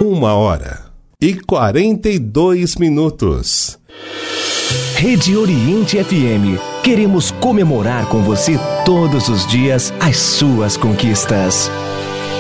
1h42. Rede Oriente FM. Queremos comemorar com você todos os dias as suas conquistas.